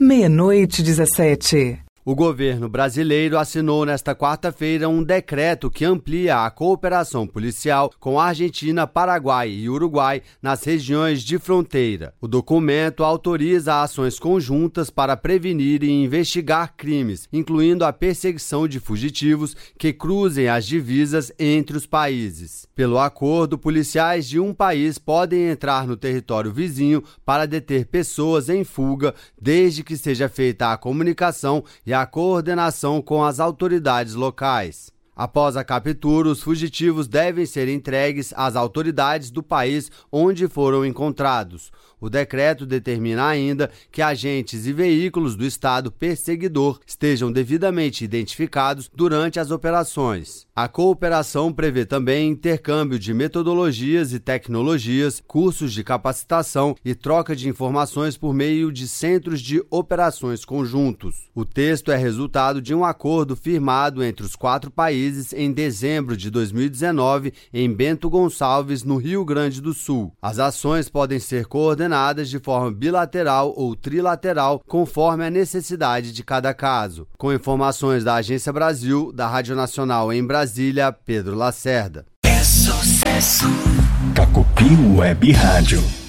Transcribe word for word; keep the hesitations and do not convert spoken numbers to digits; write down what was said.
Meia-noite, dezessete. O governo brasileiro assinou nesta quarta-feira um decreto que amplia a cooperação policial com a Argentina, Paraguai e Uruguai nas regiões de fronteira. O documento autoriza ações conjuntas para prevenir e investigar crimes, incluindo a perseguição de fugitivos que cruzem as divisas entre os países. Pelo acordo, policiais de um país podem entrar no território vizinho para deter pessoas em fuga, desde que seja feita a comunicação e a coordenação com as autoridades locais. Após a captura, os fugitivos devem ser entregues às autoridades do país onde foram encontrados. O decreto determina ainda que agentes e veículos do Estado perseguidor estejam devidamente identificados durante as operações. A cooperação prevê também intercâmbio de metodologias e tecnologias, cursos de capacitação e troca de informações por meio de centros de operações conjuntos. O texto é resultado de um acordo firmado entre os quatro países em dezembro de dois mil e dezenove em Bento Gonçalves, no Rio Grande do Sul. As ações podem ser coordenadas de forma bilateral ou trilateral, conforme a necessidade de cada caso. Com informações da Agência Brasil, da Rádio Nacional em Brasília, Pedro Lacerda. É sucesso. Cacopi Web Rádio.